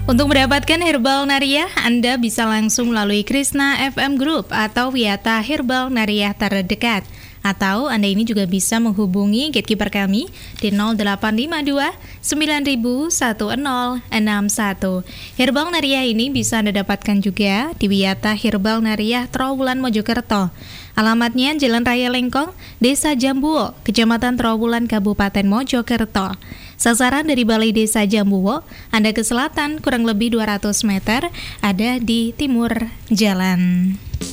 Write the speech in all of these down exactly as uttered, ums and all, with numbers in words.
Untuk mendapatkan Herbal Nariah, Anda bisa langsung melalui Krishna F M Group atau Wiyata Herbal Nariah terdekat. Atau Anda ini juga bisa menghubungi gatekeeper kami di nol delapan lima dua sembilan nol satu nol enam satu. Herbal Nariah ini bisa Anda dapatkan juga di Wiyata Herbal Nariah Trawulan Mojokerto. Alamatnya Jalan Raya Lengkong, Desa Jambuwo, Kecamatan Trawulan, Kabupaten Mojokerto. Sasaran dari Balai Desa Jambuwo, Anda ke selatan kurang lebih dua ratus meter, ada di timur jalan.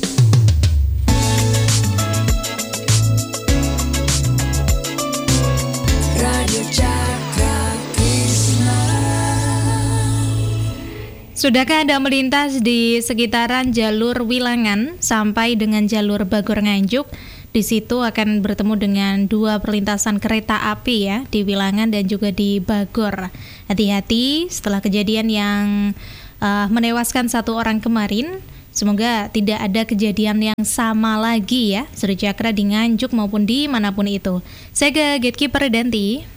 Sudahkah Anda melintas di sekitaran jalur Wilangan sampai dengan jalur Bagor Nganjuk? Di situ akan bertemu dengan dua perlintasan kereta api ya, di Wilangan dan juga di Bagor. Hati-hati setelah kejadian yang uh, menewaskan satu orang kemarin. Semoga tidak ada kejadian yang sama lagi ya, Sri Cakra di Nganjuk maupun di manapun itu. Saya ke Gatekeeper Danti.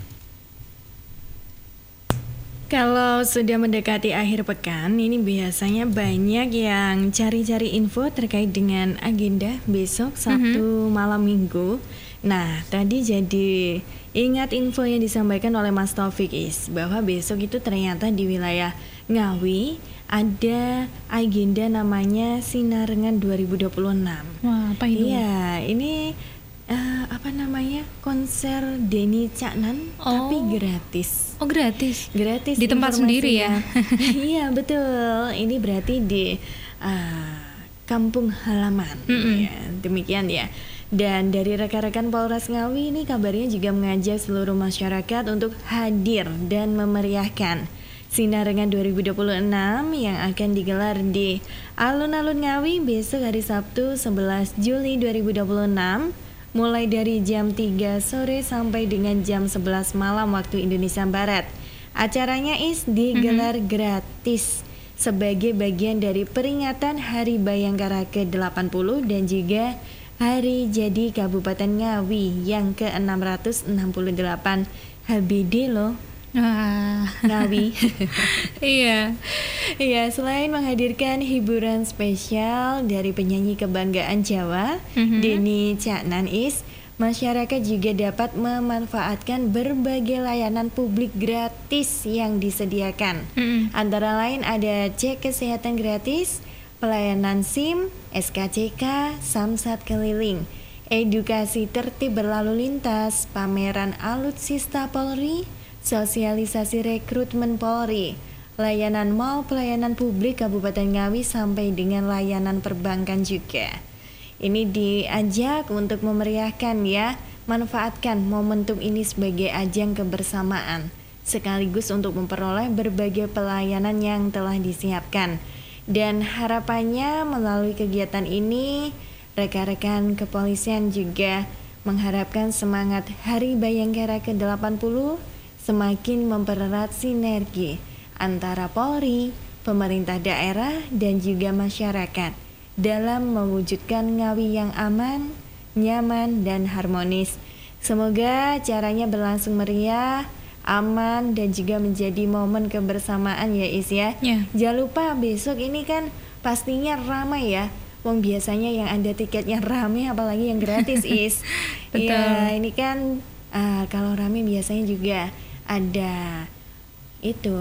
Kalau sudah mendekati akhir pekan, ini biasanya banyak yang cari-cari info terkait dengan agenda besok Sabtu mm-hmm. malam Minggu. Nah, tadi jadi ingat info yang disampaikan oleh Mas Taufik Is, bahwa besok itu ternyata di wilayah Ngawi ada agenda namanya Sinarengan dua ribu dua puluh enam. Wah, apa itu? Iya, ini uh, apa namanya? Konser Denny Caknan oh. tapi gratis. Oh gratis? Gratis di tempat sendiri ya? Iya betul, ini berarti di uh, kampung halaman ya, demikian ya. Dan dari rekan-rekan Polres Ngawi ini kabarnya juga mengajak seluruh masyarakat untuk hadir dan memeriahkan Sinarengan dua ribu dua puluh enam yang akan digelar di Alun-Alun Ngawi besok hari Sabtu sebelas Juli dua ribu dua puluh enam, mulai dari jam tiga sore sampai dengan jam sebelas malam waktu Indonesia Barat. Acaranya is digelar mm-hmm. gratis sebagai bagian dari peringatan Hari Bayangkara ke delapan puluh dan juga Hari Jadi Kabupaten Ngawi yang ke enam ratus enam puluh delapan H B D loh. Ah. Ngawi. Iya. Iya, selain menghadirkan hiburan spesial dari penyanyi kebanggaan Jawa, mm-hmm. Denny Caknan Is, masyarakat juga dapat memanfaatkan berbagai layanan publik gratis yang disediakan. Mm-hmm. Antara lain ada cek kesehatan gratis, pelayanan SIM, S K C K, Samsat keliling, edukasi tertib berlalu lintas, pameran alutsista Polri, sosialisasi rekrutmen Polri, layanan mal, pelayanan publik Kabupaten Ngawi sampai dengan layanan perbankan juga. Ini diajak untuk memeriahkan ya, manfaatkan momentum ini sebagai ajang kebersamaan, sekaligus untuk memperoleh berbagai pelayanan yang telah disiapkan. Dan harapannya melalui kegiatan ini, rekan-rekan kepolisian juga mengharapkan semangat Hari Bayangkara ke delapan puluh semakin mempererat sinergi antara Polri, pemerintah daerah, dan juga masyarakat dalam mewujudkan Ngawi yang aman, nyaman, dan harmonis. Semoga acaranya berlangsung meriah, aman, dan juga menjadi momen kebersamaan ya Is ya. Yeah. Jangan lupa besok ini kan pastinya ramai ya. Wong biasanya yang ada tiketnya ramai, apalagi yang gratis Is. Betul. Ya, ini kan uh, kalau ramai biasanya juga ada itu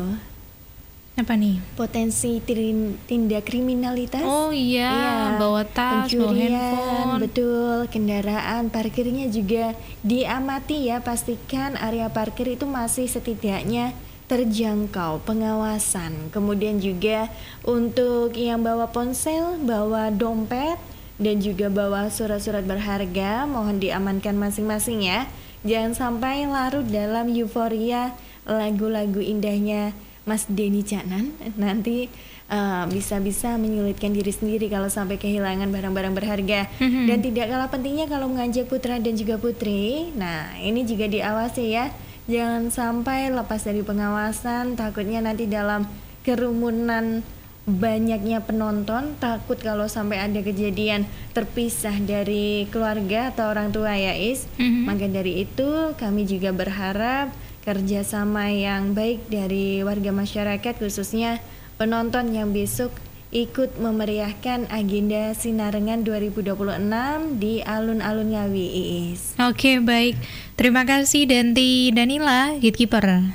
apa nih? Potensi trin, tindak kriminalitas. Oh iya, ya, bawa tas, bawa handphone. Betul, kendaraan, parkirnya juga diamati ya. Pastikan area parkir itu masih setidaknya terjangkau, pengawasan. Kemudian juga untuk yang bawa ponsel, bawa dompet, dan juga bawa surat-surat berharga, mohon diamankan masing-masing ya. Jangan sampai larut dalam euforia lagu-lagu indahnya Mas Denny Caknan. Nanti uh, bisa-bisa menyulitkan diri sendiri kalau sampai kehilangan barang-barang berharga. Mm-hmm. Dan tidak kalah pentingnya kalau mengajak putra dan juga putri, nah ini juga diawasi ya. Jangan sampai lepas dari pengawasan, takutnya nanti dalam kerumunan banyaknya penonton, takut kalau sampai ada kejadian terpisah dari keluarga atau orang tua ya Is. Mm-hmm. Maka dari itu kami juga berharap kerjasama yang baik dari warga masyarakat, khususnya penonton yang besok ikut memeriahkan agenda Sinarengan dua ribu dua puluh enam di alun-alun Ngawi, Iis. Oke, baik. Terima kasih Denti Danila, Gatekeeper.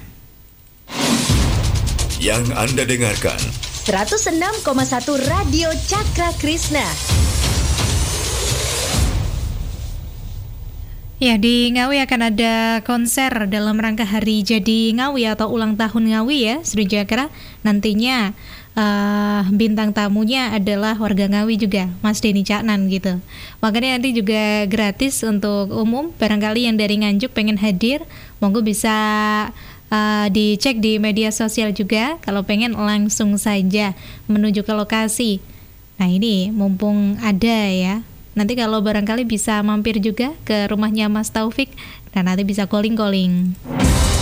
Yang Anda dengarkan seratus enam koma satu Radio Cakra Krishna. Ya, di Ngawi akan ada konser dalam rangka Hari Jadi Ngawi atau ulang tahun Ngawi ya, Seru Cakra. Nantinya uh, bintang tamunya adalah warga Ngawi juga, Mas Denny Caknan gitu. Makanya nanti juga gratis untuk umum. Barangkali yang dari Nganjuk pengen hadir, monggo bisa uh, dicek di media sosial juga. Kalau pengen langsung saja menuju ke lokasi. Nah ini mumpung ada ya. Nanti kalau barangkali bisa mampir juga ke rumahnya Mas Taufik dan nanti bisa calling-calling.